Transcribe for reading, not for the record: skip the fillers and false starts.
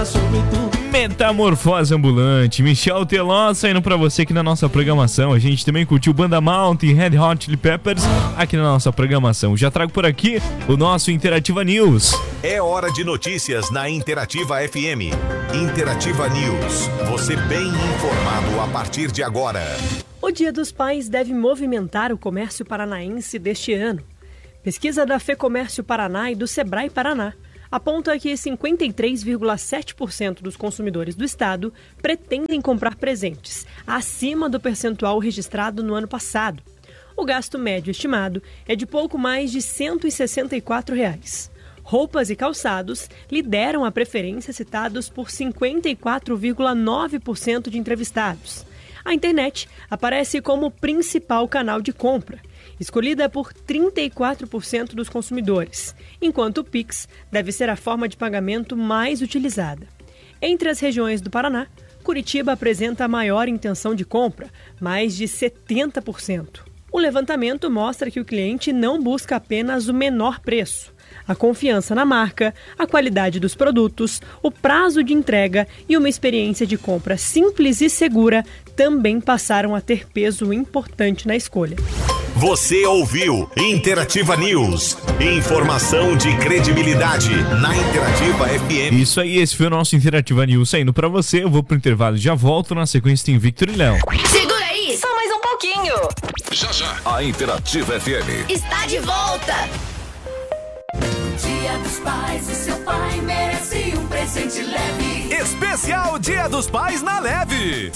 Metamorfose Ambulante, Michel Teló saindo pra você aqui na nossa programação. A gente também curtiu Banda Mount e Red Hot Chili Peppers aqui na nossa programação. Já trago por aqui o nosso Interativa News. É hora de notícias na Interativa FM. Interativa News, você bem informado a partir de agora. O Dia dos Pais deve movimentar o comércio paranaense deste ano. Pesquisa da FEComércio Paraná e do Sebrae Paraná aponta que 53,7% dos consumidores do estado pretendem comprar presentes, acima do percentual registrado no ano passado. O gasto médio estimado é de pouco mais de R$ 164. Roupas e calçados lideram a preferência, citados por 54,9% de entrevistados. A internet aparece como principal canal de compra, escolhida por 34% dos consumidores, enquanto o Pix deve ser a forma de pagamento mais utilizada. Entre as regiões do Paraná, Curitiba apresenta a maior intenção de compra, mais de 70%. O levantamento mostra que o cliente não busca apenas o menor preço. A confiança na marca, a qualidade dos produtos, o prazo de entrega e uma experiência de compra simples e segura também passaram a ter peso importante na escolha. Você ouviu Interativa News. Informação de credibilidade na Interativa FM. Isso aí, esse foi o nosso Interativa News saindo pra você. Eu vou pro intervalo e já volto. Na sequência tem Victor e Léo. Segura aí, só mais um pouquinho. Já já. A Interativa FM Está de volta. Dia dos Pais, o seu pai merece um presente leve. Especial Dia dos Pais na Leve.